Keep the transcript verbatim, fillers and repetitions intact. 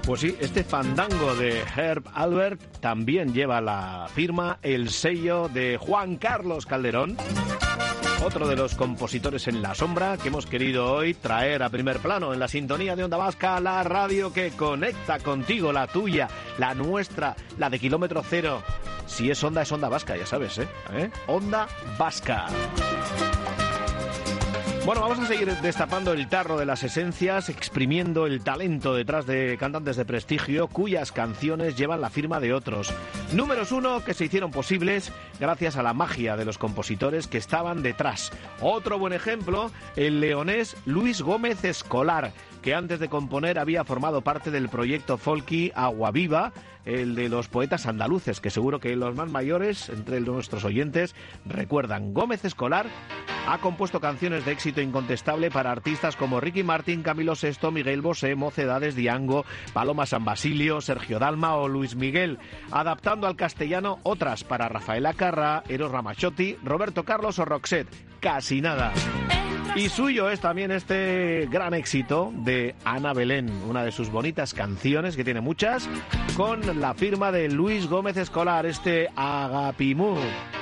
Pues sí, este fandango de Herb Alpert también lleva la firma, el sello de Juan Carlos Calderón, otro de los compositores en la sombra que hemos querido hoy traer a primer plano en la sintonía de Onda Vasca, la radio que conecta contigo, la tuya, la nuestra, la de kilómetro cero. Si es Onda, es Onda Vasca, ya sabes, ¿eh? ¿Eh? Onda Vasca. Bueno, vamos a seguir destapando el tarro de las esencias, exprimiendo el talento detrás de cantantes de prestigio cuyas canciones llevan la firma de otros. Números uno que se hicieron posibles gracias a la magia de los compositores que estaban detrás. Otro buen ejemplo, el leonés Luis Gómez Escolar, que antes de componer había formado parte del proyecto folky Agua Viva, el de los poetas andaluces, que seguro que los más mayores, entre nuestros oyentes, recuerdan. Gómez Escolar ha compuesto canciones de éxito incontestable para artistas como Ricky Martin, Camilo Sesto, Miguel Bosé, Mocedades, Diango, Paloma San Basilio, Sergio Dalma o Luis Miguel, adaptando al castellano otras para Rafaela Carrà, Eros Ramazzotti, Roberto Carlos o Roxette. Casi nada. Y suyo es también este gran éxito de Ana Belén, una de sus bonitas canciones, que tiene muchas, con la firma de Luis Gómez Escolar, este Agapimú.